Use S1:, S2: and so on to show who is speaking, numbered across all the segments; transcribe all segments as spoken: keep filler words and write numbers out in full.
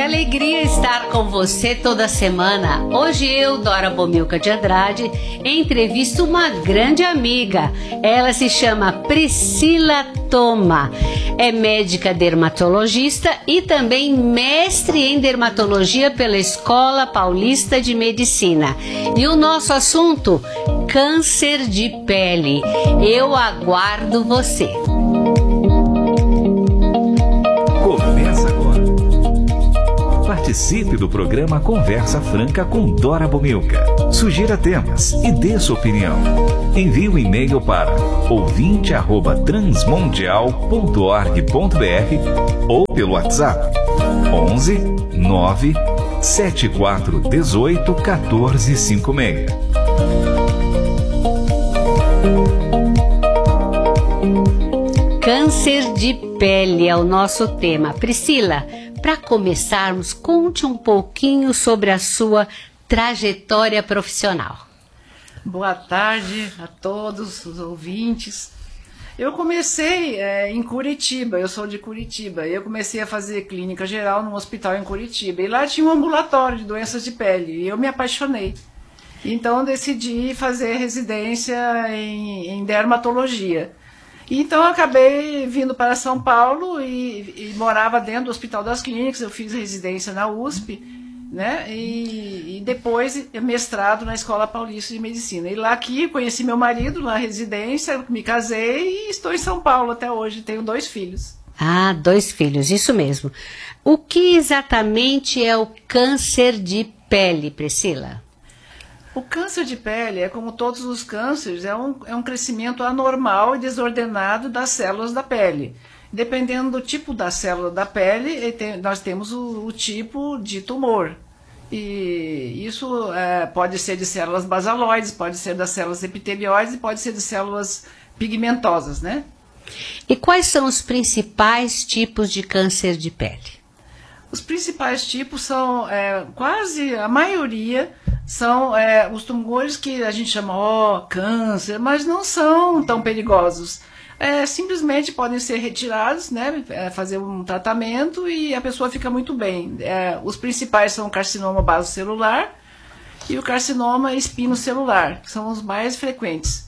S1: alegria estar com você toda semana. Hoje eu, Dora Bomilca de Andrade, entrevisto uma grande amiga. Ela se chama Priscila Toma. É médica dermatologista e também mestre em dermatologia pela Escola Paulista de Medicina. E o nosso assunto, câncer de pele. Eu aguardo você.
S2: Começa agora. Participe do programa Conversa Franca com Dora Bomilca. Sugira temas e dê sua opinião. Envie um e-mail para ouvinte arroba transmundial ponto org ponto br ou pelo WhatsApp onze nove sete quatro um oito um quatro cinco seis.
S1: Câncer de pele é o nosso tema. Priscila, para começarmos, conte um pouquinho sobre a sua trajetória profissional.
S3: Boa tarde a todos os ouvintes. Eu comecei é, em Curitiba, eu sou de Curitiba. Eu comecei a fazer clínica geral num hospital em Curitiba. E lá tinha um ambulatório de doenças de pele. E eu me apaixonei. Então decidi fazer residência em, em dermatologia. Então eu acabei vindo para São Paulo e, e morava dentro do Hospital das Clínicas. Eu fiz residência na U S P, né? E, e depois mestrado na Escola Paulista de Medicina. E lá aqui conheci meu marido, na residência, me casei e estou em São Paulo até hoje. Tenho dois filhos.
S1: Ah, dois filhos, isso mesmo. O que exatamente é o câncer de pele, Priscila?
S3: O câncer de pele é como todos os cânceres, é um, é um crescimento anormal e desordenado das células da pele. Dependendo do tipo da célula da pele, tem, nós temos o, o tipo de tumor. E isso é, pode ser de células basaloides, pode ser das células epitelioides e pode ser de células pigmentosas, né?
S1: E quais são os principais tipos de câncer de pele?
S3: Os principais tipos são, é, quase a maioria, são é, os tumores que a gente chama, ó, oh, câncer, mas não são tão perigosos. É, simplesmente podem ser retirados, né, é, fazer um tratamento e a pessoa fica muito bem. É, os principais são o carcinoma basocelular e o carcinoma espinocelular, que são os mais frequentes.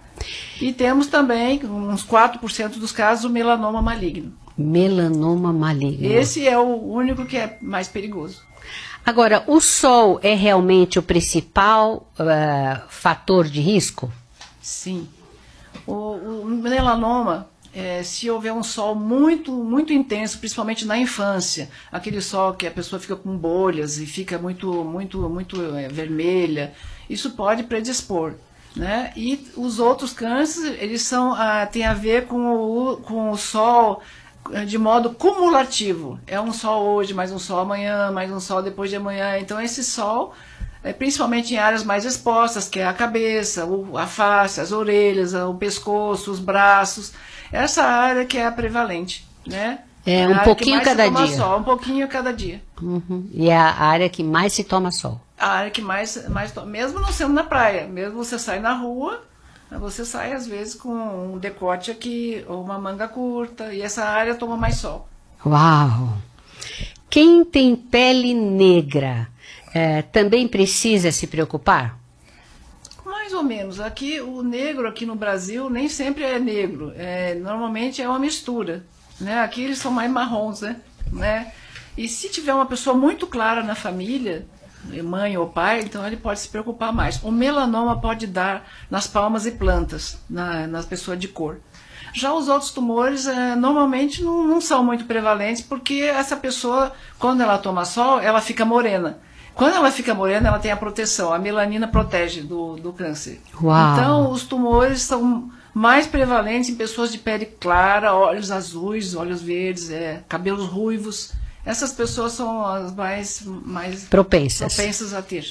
S3: E temos também, uns quatro por cento dos casos, o melanoma maligno.
S1: Melanoma maligno.
S3: Esse é o único que é mais perigoso.
S1: Agora, o sol é realmente o principal uh, fator de risco?
S3: Sim. O, o melanoma, é, se houver um sol muito, muito intenso, principalmente na infância, aquele sol que a pessoa fica com bolhas e fica muito, muito, muito é, vermelha, isso pode predispor. Né? E os outros cânceres, eles são, ah, têm a ver com o, com o sol de modo cumulativo. É um sol hoje, mais um sol amanhã, mais um sol depois de amanhã. Então esse sol, é, principalmente em áreas mais expostas, que é a cabeça, o, a face, as orelhas, o pescoço, os braços, essa área que é a prevalente, né?
S1: É um pouquinho cada dia.
S3: Sol, um pouquinho cada dia.
S1: Uhum. E é a área que mais se toma sol.
S3: A área que mais, mais toma, mesmo não sendo na praia, mesmo você sai na rua, você sai às vezes com um decote aqui, ou uma manga curta, e essa área toma mais sol.
S1: Uau! Quem tem pele negra é, também precisa se preocupar?
S3: Mais ou menos. Aqui, o negro aqui no Brasil nem sempre é negro. É, normalmente é uma mistura. Né? Aqui eles são mais marrons, né? né? E se tiver uma pessoa muito clara na família, mãe ou pai, então ele pode se preocupar mais. O melanoma pode dar nas palmas e plantas, na, nas pessoas de cor. Já os outros tumores é, normalmente não, não são muito prevalentes, porque essa pessoa, quando ela toma sol, ela fica morena. Quando ela fica morena, ela tem a proteção, a melanina protege do, do câncer.
S1: Uau.
S3: Então, os tumores são mais prevalentes em pessoas de pele clara, olhos azuis, olhos verdes, é, cabelos ruivos. Essas pessoas são as mais, mais
S1: propensas.
S3: propensas a ter.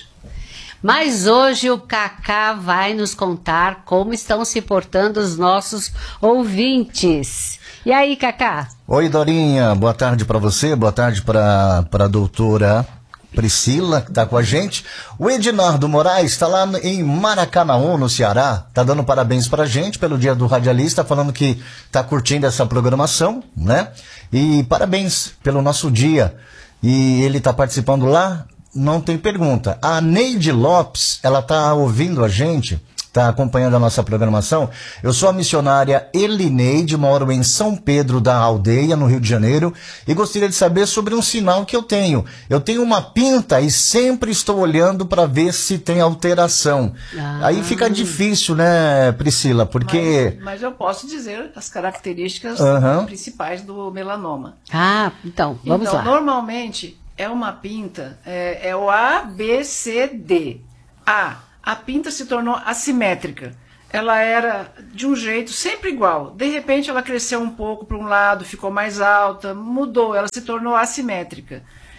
S1: Mas hoje o Cacá vai nos contar como estão se portando os nossos ouvintes. E aí, Cacá?
S4: Oi, Dorinha. Boa tarde para você, boa tarde para a doutora Priscila, que está com a gente. O Ednardo Moraes está lá em Maracanaú, no Ceará. Está dando parabéns para a gente pelo Dia do Radialista, falando que está curtindo essa programação, né? E parabéns pelo nosso dia. e ele está participando lá, não tem pergunta. A Neide Lopes, ela está ouvindo a gente, está acompanhando a nossa programação. Eu sou a missionária Elineide, moro em São Pedro da Aldeia, no Rio de Janeiro, e gostaria de saber sobre um sinal que eu tenho. Eu tenho uma pinta e sempre estou olhando para ver se tem alteração. Ah. Aí fica difícil, né, Priscila? Porque...
S3: Mas, mas eu posso dizer as características
S4: uhum.
S3: principais do melanoma.
S1: Ah, então, vamos
S3: então,
S1: lá.
S3: Normalmente, é uma pinta, é, é o A, B, C, D. A, a pinta se tornou assimétrica. Ela era de um jeito sempre igual. De repente ela cresceu um pouco para um lado, ficou mais alta, mudou, ela se tornou assimétrica.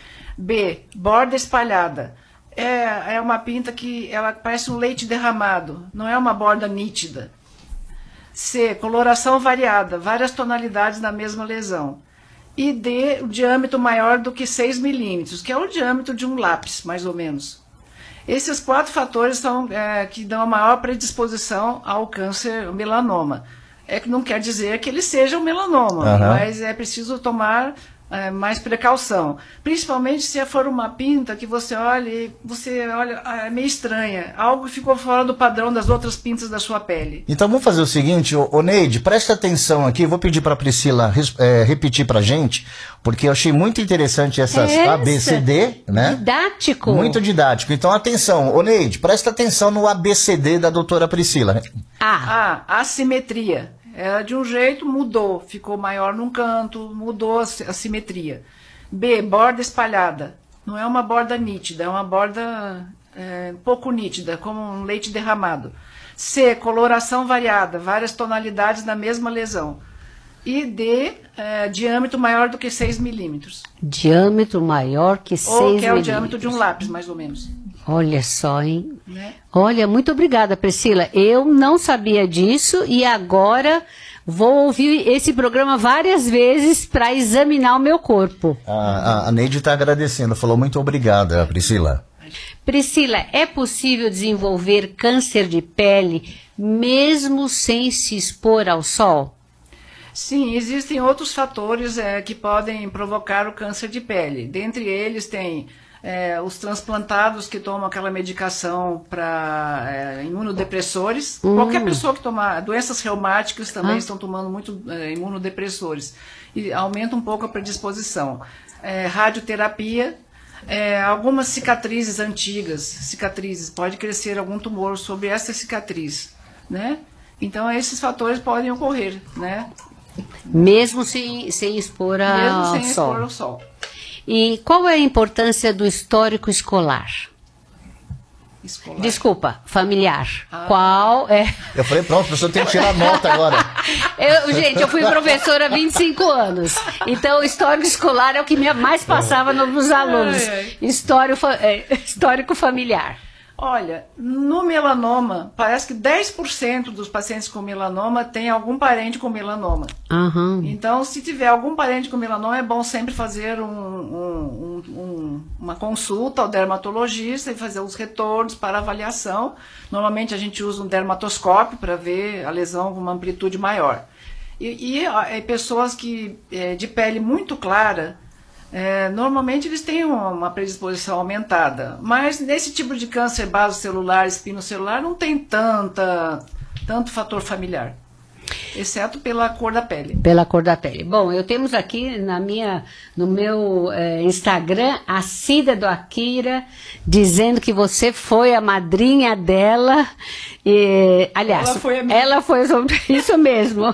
S3: B, borda espalhada. É, é uma pinta que ela parece um leite derramado, não é uma borda nítida. C, coloração variada, várias tonalidades na mesma lesão. E D, o diâmetro maior do que seis milímetros, que é o diâmetro de um lápis, mais ou menos. Esses quatro fatores são é, que dão a maior predisposição ao câncer, ao melanoma. É que não quer dizer que ele seja um melanoma, uhum. mas é preciso tomar é, mais precaução. Principalmente se for uma pinta que você olha e você olha, é meio estranha. Algo ficou fora do padrão das outras pintas da sua pele.
S4: Então vamos fazer o seguinte, ô, ô Neide, presta atenção aqui, vou pedir para a Priscila é, repetir para a gente, porque eu achei muito interessante essas
S1: Essa,
S4: A, B, C, D, né?
S1: Didático.
S4: Muito didático. Então atenção, ô Neide, presta atenção no A B C D da doutora Priscila.
S3: A. A, assimetria. Era de um jeito, mudou, ficou maior num canto, mudou a, a simetria. B, borda espalhada. Não é uma borda nítida, é uma borda é, pouco nítida, como um leite derramado. C, coloração variada, várias tonalidades na mesma lesão. E D, é, diâmetro maior do que seis milímetros.
S1: Diâmetro maior que seis milímetros.
S3: Ou que é o diâmetro de um lápis, mais ou menos.
S1: Olha só, hein?
S3: Né?
S1: Olha, muito obrigada, Priscila. Eu não sabia disso e agora vou ouvir esse programa várias vezes para examinar o meu corpo.
S4: A, a, a Neide está agradecendo, falou muito obrigada, Priscila.
S1: Priscila, é possível desenvolver câncer de pele mesmo sem se expor ao sol?
S3: Sim, existem outros fatores é, que podem provocar o câncer de pele. Dentre eles tem... É, os transplantados que tomam aquela medicação para é, imunodepressores. Hum. Qualquer pessoa que toma doenças reumáticas também ah. estão tomando muito é, imunodepressores. E aumenta um pouco a predisposição. É, radioterapia, é, algumas cicatrizes antigas, cicatrizes, pode crescer algum tumor sobre essa cicatriz, né? Então esses fatores podem ocorrer, né?
S1: Mesmo sem, sem expor ao
S3: Mesmo sem
S1: sol.
S3: expor ao sol.
S1: E qual é a importância do histórico escolar?
S3: Escolar.
S1: Desculpa, familiar.
S3: Ah.
S1: Qual é?
S4: Eu falei, pronto, a pessoa tem que tirar nota agora.
S1: Eu, gente, eu fui professora há vinte e cinco anos. Então, o histórico escolar é o que mais passava nos alunos.
S3: Ai, ai.
S1: Histórico, é, histórico familiar.
S3: Olha, no melanoma, parece que dez por cento dos pacientes com melanoma tem algum parente com melanoma.
S1: Uhum.
S3: Então, se tiver algum parente com melanoma, é bom sempre fazer um, um, um, uma consulta ao dermatologista e fazer os retornos para avaliação. Normalmente a gente usa um dermatoscópio para ver a lesão com uma amplitude maior. E, e é, pessoas que, é, de pele muito clara, É, normalmente eles têm uma, uma predisposição aumentada, mas nesse tipo de câncer basocelular, espinocelular, não tem tanta, tanto fator familiar, exceto pela cor da pele.
S1: Pela cor da pele. Bom, eu temos aqui na minha, no meu é, Instagram a Cida do Akira dizendo que você foi a madrinha dela. E, aliás,
S3: ela foi a minha.
S1: Ela foi isso mesmo.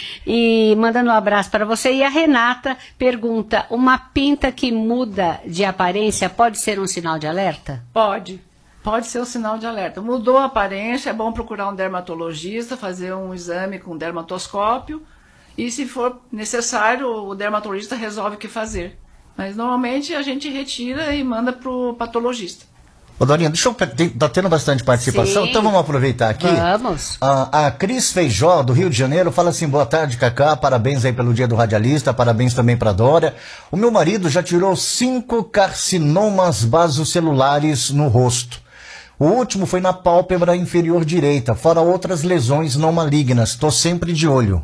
S1: E mandando um abraço para você. E a Renata pergunta, uma pinta que muda de aparência pode ser um sinal de alerta?
S3: Pode. Pode ser um sinal de alerta. Mudou a aparência, é bom procurar um dermatologista, fazer um exame com dermatoscópio. E se for necessário, o dermatologista resolve o que fazer. Mas normalmente a gente retira e manda para o patologista.
S4: Ô, Dorinha, deixa eu... Tá tendo bastante participação,
S1: Sim.
S4: Então vamos aproveitar aqui.
S1: Vamos.
S4: A, a Cris Feijó, do Rio de Janeiro, fala assim, boa tarde, Cacá, parabéns aí pelo dia do radialista, parabéns também pra Dora. O meu marido já tirou cinco carcinomas basocelulares no rosto. O último foi na pálpebra inferior direita, fora outras lesões não malignas. Tô sempre de olho.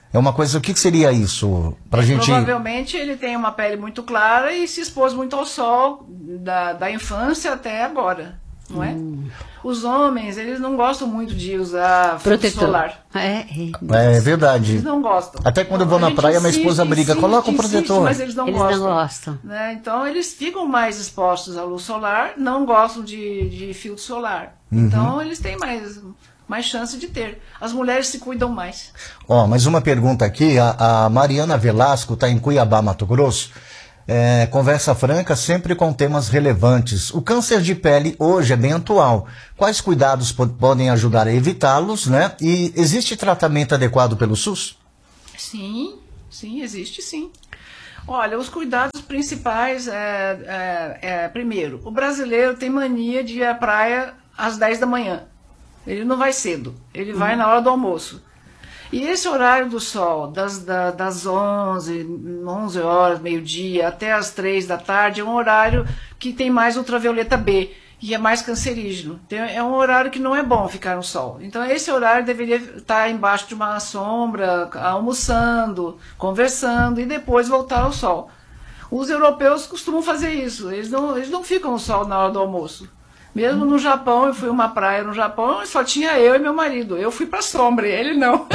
S4: É uma coisa, o que, que seria isso? Pra gente...
S3: Provavelmente ele tem uma pele muito clara e se expôs muito ao sol da, da infância até agora, não é? Hum. Os homens, eles não gostam muito de usar protetor solar.
S1: É,
S4: é. é verdade.
S3: Eles não gostam.
S4: Até quando eu vou na praia, minha esposa briga, insiste, coloca um protetor.
S3: Insiste, mas eles não
S1: eles
S3: gostam.
S1: Não gostam.
S3: Né? Então eles ficam mais expostos à luz solar, não gostam de, de filtro solar. Uhum. Então eles têm mais... mais chance de ter. As mulheres se cuidam mais.
S4: Ó, oh, mais uma pergunta aqui. A, a Mariana Velasco está em Cuiabá, Mato Grosso. É, conversa franca, sempre com temas relevantes. O câncer de pele hoje é bem atual. Quais cuidados po- podem ajudar a evitá-los, né? E existe tratamento adequado pelo SUS?
S3: Sim, sim, existe sim. Olha, os cuidados principais é, é, é primeiro, o brasileiro tem mania de ir à praia às dez da manhã. Ele não vai cedo, ele vai uhum. na hora do almoço. E esse horário do sol, das, da, das onze, onze horas, meio-dia, até as três da tarde, é um horário que tem mais ultravioleta B e é mais cancerígeno. Então, é um horário que não é bom ficar no sol. Então, esse horário deveria estar embaixo de uma sombra, almoçando, conversando e depois voltar ao sol. Os europeus costumam fazer isso, eles não, eles não ficam no sol na hora do almoço. Mesmo no Japão, eu fui a uma praia no Japão, só tinha eu e meu marido. Eu fui para a sombra, ele não.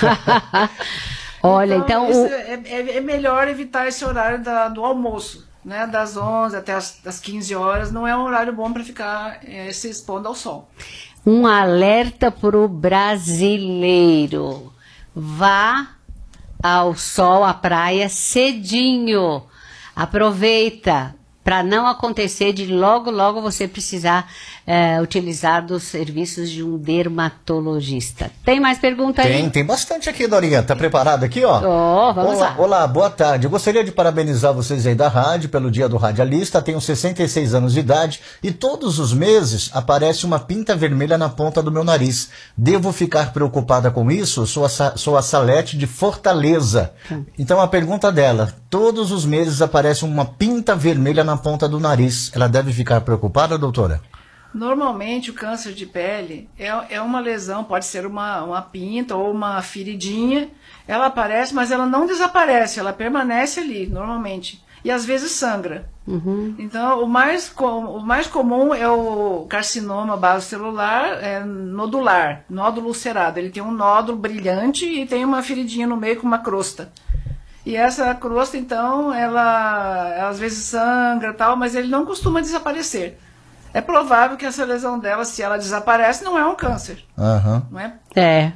S1: Olha, então...
S3: então
S1: o...
S3: é, é, é melhor evitar esse horário da, do almoço, né? Das onze até as das quinze horas, não é um horário bom para ficar é, se expondo ao sol.
S1: Um alerta para o brasileiro. Vá ao sol, à praia, cedinho. Aproveita. Para não acontecer de logo, logo você precisar é, utilizar dos serviços de um dermatologista. Tem mais pergunta aí?
S4: Tem, tem bastante aqui, Dorinha. Tá preparado aqui, ó?
S1: Oh, vamos
S4: olá,
S1: lá.
S4: Olá, boa tarde. Eu gostaria de parabenizar vocês aí da rádio pelo Dia do Radialista. Tenho sessenta e seis anos de idade e todos os meses aparece uma pinta vermelha na ponta do meu nariz. Devo ficar preocupada com isso? Sou a, sou a Salete de Fortaleza. Hum. Então a pergunta dela, todos os meses aparece uma pinta vermelha na ponta do nariz. Ela deve ficar preocupada, doutora?
S3: Normalmente o câncer de pele é, é uma lesão, pode ser uma, uma pinta ou uma feridinha. Ela aparece, mas ela não desaparece, ela permanece ali, normalmente. E às vezes sangra. Uhum. Então, o mais, o mais comum é o carcinoma basocelular é nodular, nódulo ulcerado. Ele tem um nódulo brilhante e tem uma feridinha no meio com uma crosta. E essa crosta, então, ela, ela às vezes sangra e tal, mas ele não costuma desaparecer. É provável que essa lesão dela, se ela desaparece, não é um câncer.
S4: Uhum.
S3: Não é?
S1: É.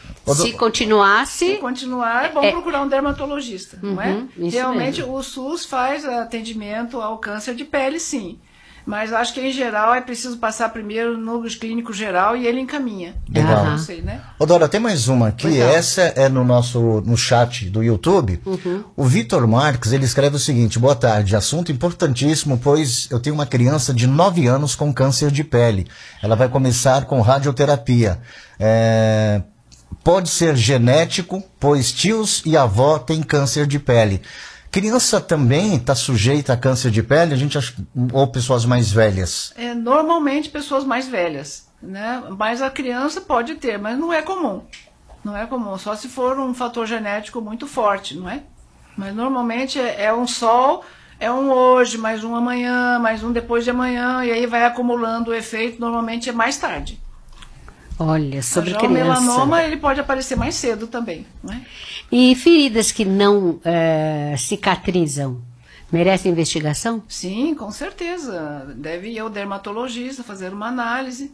S1: Se continuasse...
S3: Se continuar, é bom é... procurar um dermatologista, uhum, não é? Realmente,
S1: mesmo.
S3: O SUS faz atendimento ao câncer de pele, sim. Mas acho que, em geral, é preciso passar primeiro no clínico geral e ele encaminha.
S4: Legal.
S3: Não sei, né?
S4: Ô, Dora, tem mais uma aqui.
S3: Legal.
S4: Essa é no nosso no chat do YouTube. Uhum. O Vitor Marques, ele escreve o seguinte: boa tarde, assunto importantíssimo, pois eu tenho uma criança de nove anos com câncer de pele. Ela vai começar com radioterapia. É... Pode ser genético, pois tios e avó têm câncer de pele. Criança também está sujeita a câncer de pele, a gente acha, ou pessoas mais velhas?
S3: É, normalmente pessoas mais velhas, né? Mas a criança pode ter, mas não é comum. Não é comum, só se for um fator genético muito forte, não é? Mas normalmente é, é um sol, é um hoje, mais um amanhã, mais um depois de amanhã, e aí vai acumulando o efeito, normalmente é mais tarde.
S1: Olha, sobre
S3: Já
S1: criança.
S3: O melanoma, ele pode aparecer mais cedo também, não é?
S1: E feridas que não é, cicatrizam, merecem investigação?
S3: Sim, com certeza. Deve ir ao dermatologista fazer uma análise,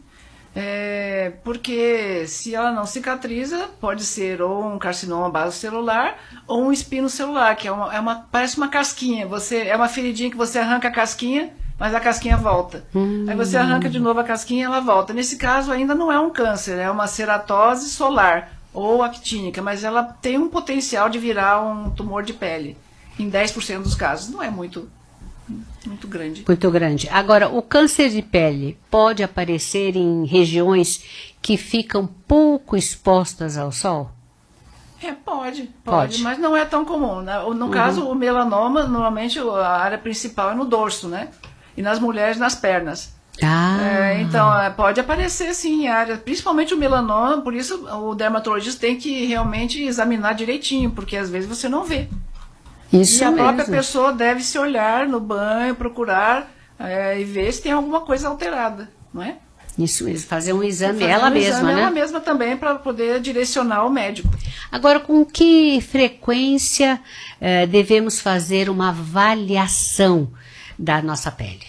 S3: é, porque se ela não cicatriza, pode ser ou um carcinoma basocelular ou um espinocelular, que é uma, é uma, parece uma casquinha. Você, é uma feridinha que você arranca a casquinha, mas a casquinha volta. Hum. Aí você arranca de novo a casquinha e ela volta. Nesse caso ainda não é um câncer, é uma ceratose solar ou actínica, mas ela tem um potencial de virar um tumor de pele. Em dez por cento dos casos. Não é muito, muito grande.
S1: Muito grande. Agora, o câncer de pele pode aparecer em regiões que ficam pouco expostas ao sol?
S3: É, pode, pode,
S1: pode.
S3: Mas não é tão comum. Né? No uhum. caso, o melanoma, normalmente a área principal é no dorso, né? E nas mulheres, nas pernas.
S1: Ah.
S3: É, então, é, pode aparecer sim em área, principalmente o melanoma, por isso o dermatologista tem que realmente examinar direitinho, porque às vezes você não vê.
S1: Isso
S3: e a
S1: mesmo.
S3: própria pessoa deve se olhar no banho, procurar é, e ver se tem alguma coisa alterada, não é?
S1: Isso mesmo, fazer um exame
S3: Fazer
S1: ela
S3: um
S1: mesma,
S3: exame
S1: né?
S3: Ela mesma também, para poder direcionar o médico.
S1: Agora, com que frequência eh, devemos fazer uma avaliação da nossa pele?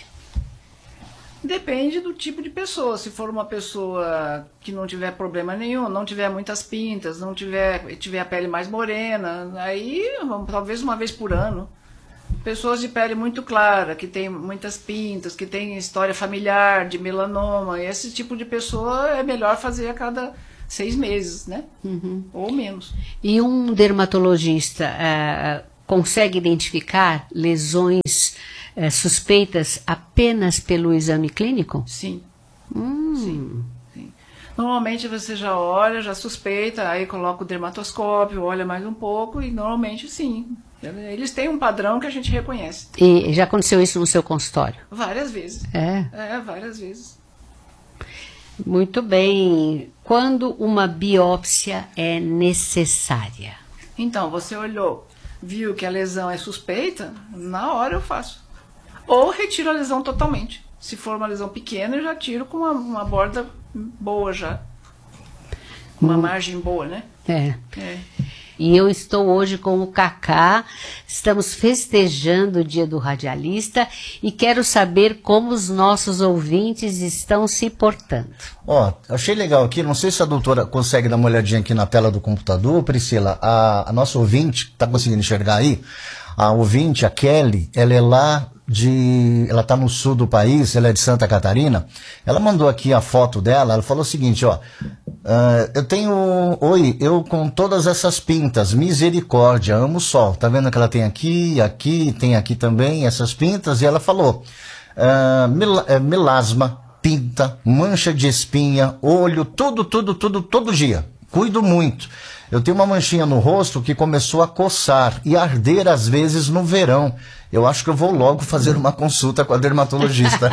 S3: Depende do tipo de pessoa. Se for uma pessoa que não tiver problema nenhum, não tiver muitas pintas, não tiver, tiver a pele mais morena, aí talvez uma vez por ano. Pessoas de pele muito clara, que tem muitas pintas, que tem história familiar de melanoma, esse tipo de pessoa é melhor fazer a cada seis meses, né? Uhum. Ou menos.
S1: E um dermatologista eh, consegue identificar lesões eh, suspeitas apenas pelo exame clínico?
S3: Sim.
S1: Hum.
S3: Sim. Sim. Normalmente você já olha, já suspeita, aí coloca o dermatoscópio, olha mais um pouco e normalmente sim. Eles têm um padrão que a gente reconhece.
S1: E já aconteceu isso no seu consultório?
S3: Várias vezes.
S1: É?
S3: É, várias vezes.
S1: Muito bem. Quando uma biópsia é necessária?
S3: Então, você olhou, viu que a lesão é suspeita, na hora eu faço. Ou retiro a lesão totalmente. Se for uma lesão pequena, eu já tiro com uma, uma borda boa já. Uma hum. margem boa, né?
S1: É.
S3: É.
S1: E eu estou hoje com o Cacá, estamos festejando o Dia do Radialista e quero saber como os nossos ouvintes estão se portando.
S4: Ó, achei legal aqui, não sei se a doutora consegue dar uma olhadinha aqui na tela do computador, Priscila, a, a nossa ouvinte, tá conseguindo enxergar aí? A ouvinte, a Kelly, ela é lá de, ela tá no sul do país, ela é de Santa Catarina, ela mandou aqui a foto dela, ela falou o seguinte, ó, uh, eu tenho, oi, eu com todas essas pintas, misericórdia, amo o sol, tá vendo que ela tem aqui, aqui, tem aqui também essas pintas, e ela falou, uh, mil, uh, melasma, pinta, mancha de espinha, olho, tudo, tudo, tudo, todo dia, cuido muito. Eu tenho uma manchinha no rosto que começou a coçar e arder às vezes no verão. Eu acho que eu vou logo fazer uma consulta com a dermatologista.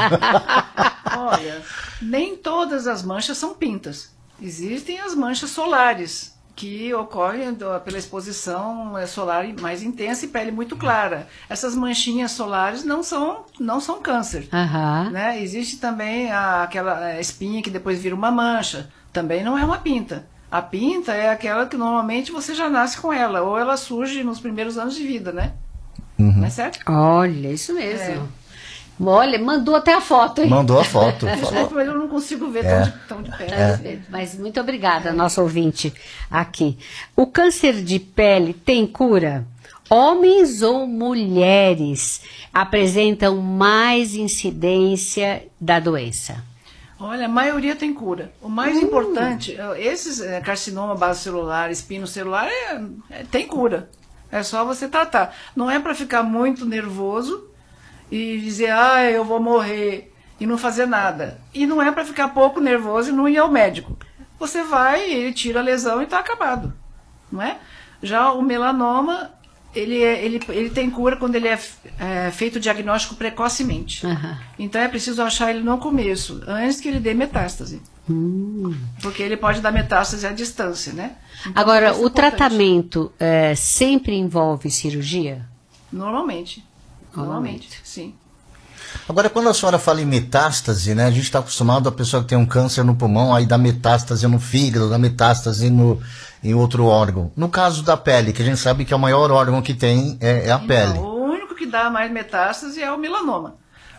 S3: Olha, nem todas as manchas são pintas. Existem as manchas solares, que ocorrem pela exposição solar mais intensa e pele muito clara. Essas manchinhas solares não são, não são câncer.
S1: Uhum.
S3: Né? Existe também a, aquela espinha que depois vira uma mancha. Também não é uma pinta. A pinta é aquela que normalmente você já nasce com ela, ou ela surge nos primeiros anos de vida, né? Uhum. Não é certo?
S1: Olha, isso mesmo. É. Olha, mandou até a foto, hein?
S4: Mandou a foto.
S3: Desculpa, mas eu não consigo ver é. tão, de, tão de perto.
S1: É. Mas muito obrigada, é. nosso ouvinte aqui. O câncer de pele tem cura? Homens ou mulheres apresentam mais incidência da doença?
S3: Olha, a maioria tem cura. O mais hum. importante, esses é, carcinoma basocelular, espino celular, é, é, tem cura. É só você tratar. Não é para ficar muito nervoso e dizer, ah, eu vou morrer e não fazer nada. E não é para ficar pouco nervoso e não ir ao médico. Você vai, ele tira a lesão e está acabado. Não é? Já o melanoma, ele, é, ele, ele tem cura quando ele é, é feito o diagnóstico precocemente. Uhum. Então é preciso achar ele no começo, antes que ele dê metástase. Hum. Porque ele pode dar metástase à distância, né? Então,
S1: agora, o
S3: importante.
S1: tratamento é, sempre envolve cirurgia?
S3: Normalmente. Normalmente,
S1: Normalmente,
S3: sim.
S4: Agora, quando a senhora fala em metástase, né? A gente está acostumado a pessoa que tem um câncer no pulmão, aí dá metástase no fígado, dá metástase no, em outro órgão. No caso da pele, que a gente sabe que é o maior órgão que tem é, é a
S3: então,
S4: pele.
S3: O único que dá mais metástase é o melanoma.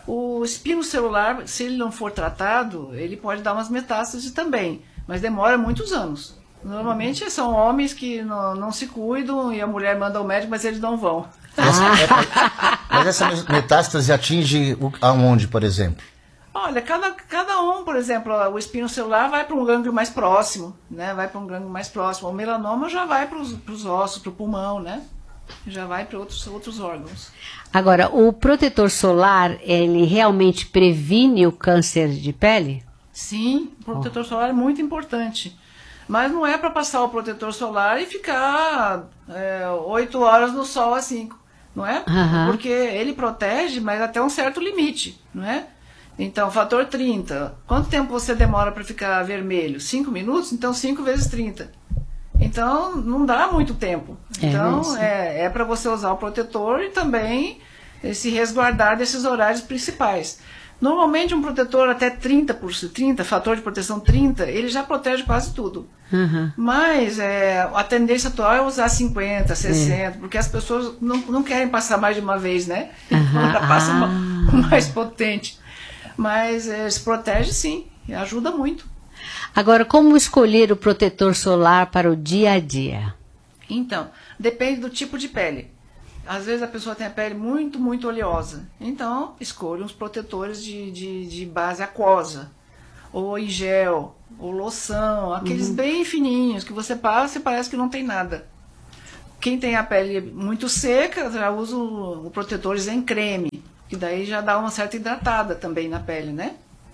S3: O espino celular, se ele não for tratado, ele pode dar umas metástases também, mas demora muitos anos. Normalmente são homens que não, não se cuidam e a mulher manda ao médico, mas eles não vão.
S4: Essa, é, mas essa metástase atinge o, aonde, por exemplo?
S3: Olha, cada, cada um, por exemplo, o espino celular vai para um gânglio mais próximo, né? Vai para um gânglio mais próximo. O melanoma já vai para os ossos, para o pulmão, né? Já vai para outros, outros órgãos.
S1: Agora, o protetor solar, ele realmente previne o câncer de pele?
S3: Sim, o protetor oh. solar é muito importante. Mas não é para passar o protetor solar e ficar oito é, horas no sol assim, não é? Uhum. Porque ele protege, mas até um certo limite, não é? Então, fator trinta. Quanto tempo você demora para ficar vermelho? cinco minutos? Então, cinco vezes trinta. Então, não dá muito tempo.
S1: É
S3: Então,
S1: mesmo.
S3: é, é para você usar o protetor e também eh, se resguardar desses horários principais. Normalmente, um protetor até trinta por cento, trinta, fator de proteção trinta, ele já protege quase tudo.
S1: Uhum.
S3: Mas é, a tendência atual é usar cinquenta, sessenta, porque as pessoas não, não querem passar mais de uma vez, né?
S1: Aham.
S3: Ela passa
S1: Ah.
S3: uma, mais potente. Mas é, se protege sim, e ajuda muito.
S1: Agora, como escolher o protetor solar para o dia a dia?
S3: Então, depende do tipo de pele. Às vezes a pessoa tem a pele muito, muito oleosa. Então, escolha uns protetores de, de, de base aquosa. Ou em gel, ou loção. Aqueles
S1: Uhum.
S3: bem fininhos que você passa e parece que não tem nada. Quem tem a pele muito seca, já usa o, o protetores em creme. Que daí já dá uma certa hidratada também na pele, né?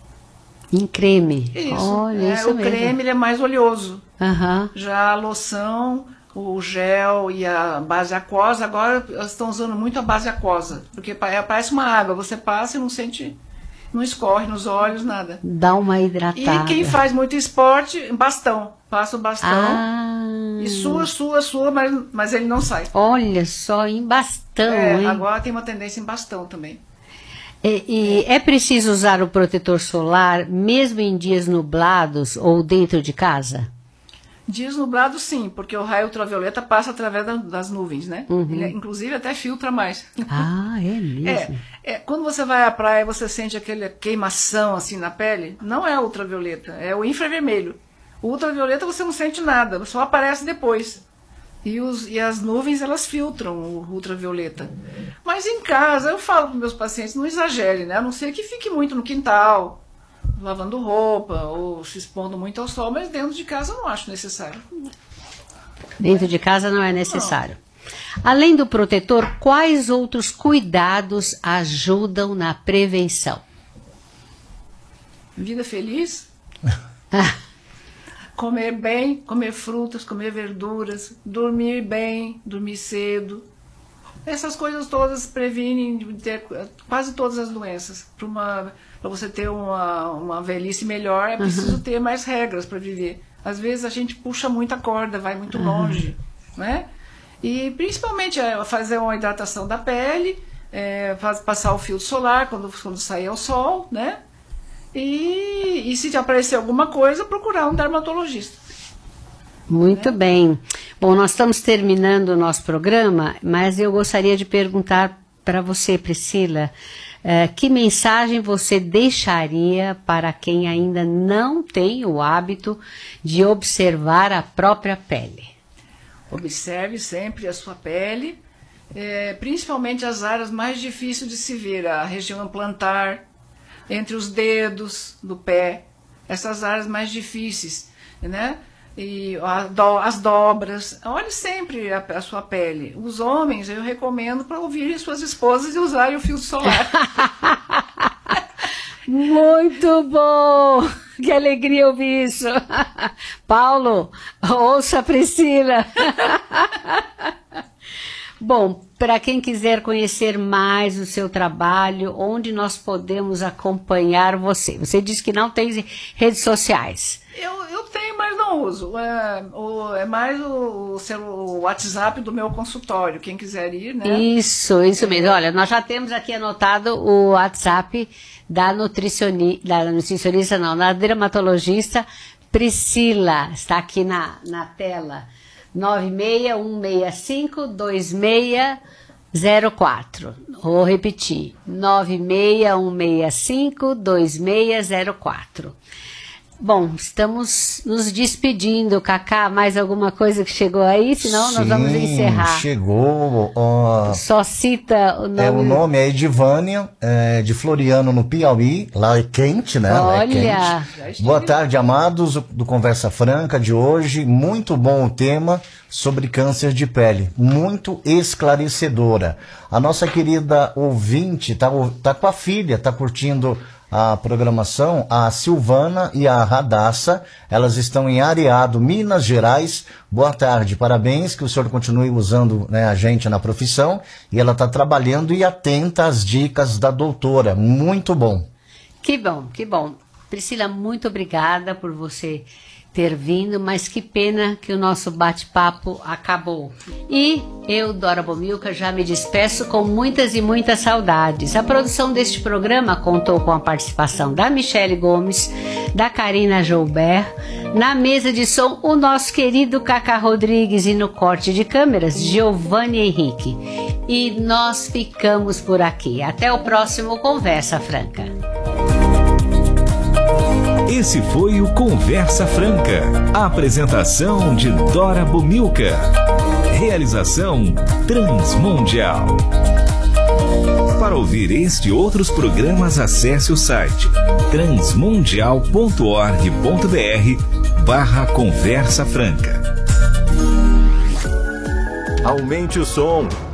S1: Em creme.
S3: Isso.
S1: Olha,
S3: É,
S1: isso
S3: o
S1: mesmo.
S3: creme ele é mais oleoso.
S1: Aham.
S3: Já a loção, o gel e a base aquosa, agora elas estão usando muito a base aquosa. Porque pa- parece uma água, você passa e não sente, não escorre nos olhos, nada.
S1: Dá uma hidratada.
S3: E quem faz muito esporte, bastão. Passa o bastão
S1: Ah,
S3: e sua, sua, sua, mas, mas ele não sai.
S1: olha só, em bastão,
S3: É,
S1: hein?
S3: agora tem uma tendência em bastão também.
S1: E, e é preciso usar o protetor solar mesmo em dias nublados ou dentro de casa?
S3: Dias nublados, sim, porque o raio ultravioleta passa através da- das nuvens, né?
S1: Uhum.
S3: Ele, inclusive, até filtra mais.
S1: Ah, é mesmo?
S3: É, é, quando você vai à praia e você sente aquela queimação assim na pele, não é ultravioleta, é o infravermelho. O ultravioleta você não sente nada, só aparece depois. E, os, e as nuvens, elas filtram o ultravioleta. Mas em casa, eu falo para meus pacientes, não exagere, né? A não ser que fique muito no quintal, lavando roupa, ou se expondo muito ao sol, mas dentro de casa eu não acho necessário.
S1: Dentro de casa não é necessário. Além do protetor, quais outros cuidados ajudam na prevenção?
S3: Vida feliz, comer bem, comer frutas, comer verduras, dormir bem, dormir cedo. Essas coisas todas previnem de ter quase todas as doenças. Para você ter uma, uma velhice melhor, é preciso ter mais regras para viver. Às vezes a gente puxa muita corda, vai muito longe, né? E principalmente é fazer uma hidratação da pele, é, faz, passar o filtro solar quando, quando sair ao sol, né? E, e se aparecer alguma coisa, procurar um dermatologista.
S1: Muito bem. Bom, nós estamos terminando o nosso programa, mas eu gostaria de perguntar para você, Priscila, eh, que mensagem você deixaria para quem ainda não tem o hábito de observar a própria pele?
S3: Observe sempre a sua pele, é, principalmente as áreas mais difíceis de se ver, a região plantar, entre os dedos do pé, essas áreas mais difíceis, né? E a do, as dobras. Olhe sempre a, a sua pele. Os homens, eu recomendo para ouvirem suas esposas e usarem o filtro solar.
S1: Muito bom! Que alegria ouvir isso! Paulo, ouça a Priscila! Bom, para quem quiser conhecer mais o seu trabalho, onde nós podemos acompanhar você? Você disse que não tem redes sociais.
S3: Eu, eu tenho, mas não uso. É, o, é mais o, o, seu, o WhatsApp do meu consultório, quem quiser ir, né?
S1: Isso, isso mesmo. Olha, nós já temos aqui anotado o WhatsApp da nutricionista, da nutricionista não, da dermatologista Priscila. Está aqui na, na tela. nove seis um seis cinco dois seis zero quatro. Vou repetir. nove seis um seis cinco dois seis zero quatro. Bom, estamos nos despedindo, Cacá. Mais alguma coisa que chegou aí? Senão nós
S4: Sim,
S1: vamos encerrar.
S4: Chegou. Ó,
S1: Só cita o nome.
S4: é, o nome é Edivânia, é, de Floriano, no Piauí. Lá é quente, né? Lá é
S1: Olha.
S4: quente. Boa tarde, amados do Conversa Franca de hoje. Muito bom o tema sobre câncer de pele. Muito esclarecedora. A nossa querida ouvinte tá, tá com a filha, tá curtindo a programação, a Silvana e a Radassa. Elas estão em Areado, Minas Gerais. Boa tarde, parabéns, que o senhor continue usando, né, a gente na profissão. E ela está trabalhando e atenta às dicas da doutora. Muito bom.
S1: Que bom, que bom. Priscila, muito obrigada por você ter vindo, mas que pena que o nosso bate-papo acabou. E eu, Dora Bomilca, já me despeço com muitas e muitas saudades. A produção deste programa contou com a participação da Michele Gomes, da Karina Joubert, na mesa de som o nosso querido Cacá Rodrigues e no corte de câmeras Giovanni Henrique. E nós ficamos por aqui. Até o próximo Conversa Franca.
S2: Esse foi o Conversa Franca. A apresentação de Dora Bomilca. Realização Transmundial. Para ouvir este e outros programas, acesse o site transmundial ponto org ponto br barra Conversa Franca. Aumente o som.